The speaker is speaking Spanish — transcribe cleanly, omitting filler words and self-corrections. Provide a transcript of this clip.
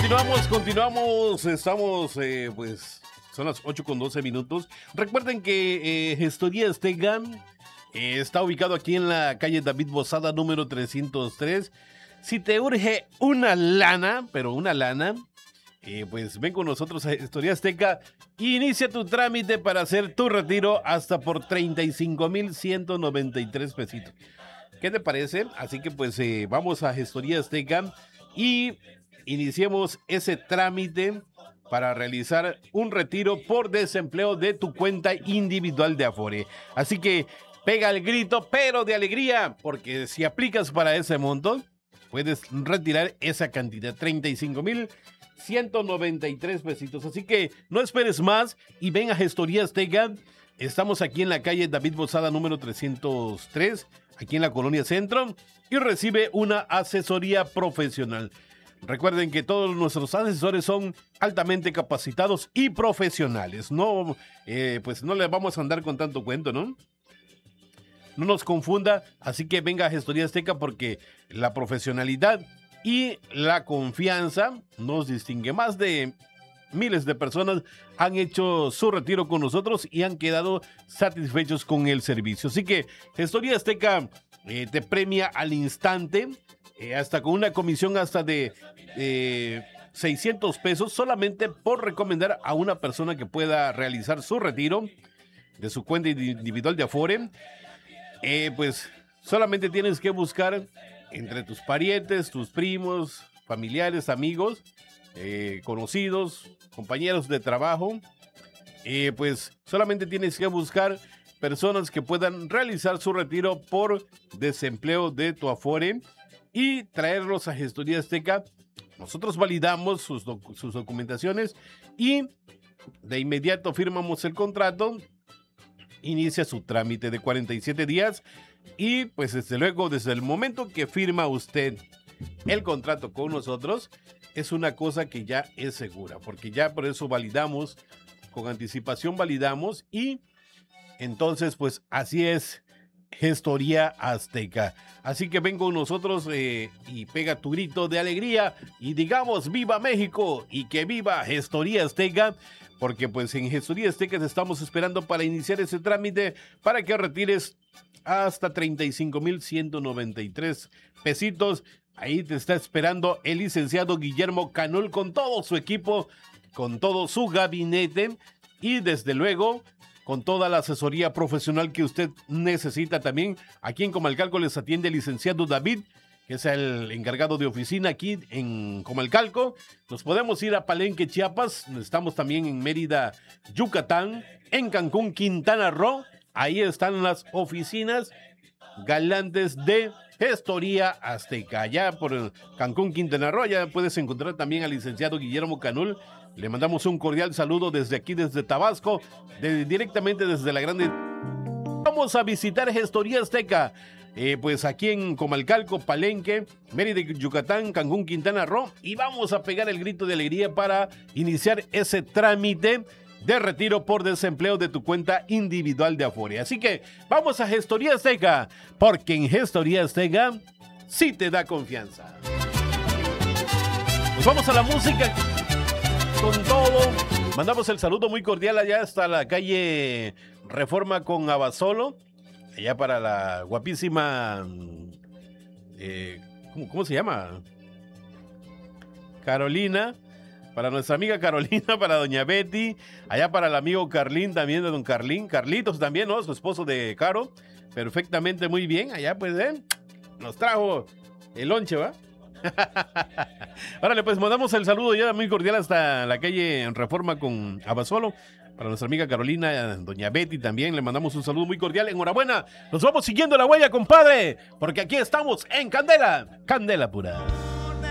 Continuamos, estamos, pues, son las 8:12. Recuerden que Gestoría Azteca está ubicado aquí en la calle David Bozada, número 303. Si te urge una lana, pero una lana, pues ven con nosotros a Gestoría Azteca y inicia tu trámite para hacer tu retiro hasta por 35,193 pesitos. ¿Qué te parece? Así que pues vamos a Gestoría Azteca y iniciemos ese trámite para realizar un retiro por desempleo de tu cuenta individual de Afore. Así que pega el grito, pero de alegría, porque si aplicas para ese monto, puedes retirar esa cantidad, 35,193 pesitos. Así que no esperes más y ven a Gestoría Azteca. Estamos aquí en la calle David Bozada, número 303, aquí en la Colonia Centro, y recibe una asesoría profesional. Recuerden que todos nuestros asesores son altamente capacitados y profesionales. No, pues no les vamos a andar con tanto cuento, ¿no? No nos confunda, así que venga a Gestoría Azteca porque la profesionalidad y la confianza nos distingue. Más de miles de personas han hecho su retiro con nosotros y han quedado satisfechos con el servicio. Así que Gestoría Azteca te premia al instante, hasta con una comisión hasta de 600 pesos solamente por recomendar a una persona que pueda realizar su retiro de su cuenta individual de Afore. Pues solamente tienes que buscar entre tus parientes, tus primos, familiares, amigos, conocidos, compañeros de trabajo. Pues solamente tienes que buscar personas que puedan realizar su retiro por desempleo de tu Afore y traerlos a Gestoría Azteca. Nosotros validamos sus documentaciones y de inmediato firmamos el contrato. Inicia su trámite de 47 días y pues desde luego, desde el momento que firma usted el contrato con nosotros, es una cosa que ya es segura, porque ya por eso validamos, con anticipación validamos y entonces pues así es Gestoría Azteca. Así que ven con nosotros y pega tu grito de alegría y digamos ¡Viva México! Y que viva Gestoría Azteca, porque pues en Gestoría Azteca te estamos esperando para iniciar ese trámite para que retires hasta 35,193 pesitos. Ahí te está esperando el licenciado Guillermo Canul con todo su equipo, con todo su gabinete y desde luego con toda la asesoría profesional que usted necesita también. Aquí en Comalcalco les atiende el licenciado David, que es el encargado de oficina aquí en Comalcalco. Nos podemos ir a Palenque, Chiapas. Estamos también en Mérida, Yucatán, en Cancún, Quintana Roo. Ahí están las oficinas galantes de Gestoría Azteca. Allá por Cancún, Quintana Roo, ya puedes encontrar también al licenciado Guillermo Canul. Le mandamos un cordial saludo desde aquí, desde Tabasco, directamente desde la Grande. Vamos a visitar Gestoría Azteca, pues aquí en Comalcalco, Palenque, Mérida, Yucatán, Cancún, Quintana Roo, y vamos a pegar el grito de alegría para iniciar ese trámite de retiro por desempleo de tu cuenta individual de Afore. Así que vamos a Gestoría Azteca, porque en Gestoría Azteca sí te da confianza. Pues vamos a la música con todo. Mandamos el saludo muy cordial allá hasta la calle Reforma con Abasolo, allá para la guapísima, ¿cómo se llama? Carolina, para nuestra amiga Carolina, para doña Betty, allá para el amigo Carlín también, de don Carlín, Carlitos también, ¿no? Su esposo de Caro, perfectamente muy bien, allá pues, nos trajo el lonche, ¿va? Órale, pues mandamos el saludo ya muy cordial hasta la calle Reforma con Abasolo. Para nuestra amiga Carolina, doña Betty también le mandamos un saludo muy cordial. Enhorabuena, nos vamos siguiendo la huella, compadre, porque aquí estamos en Candela, Candela Pura.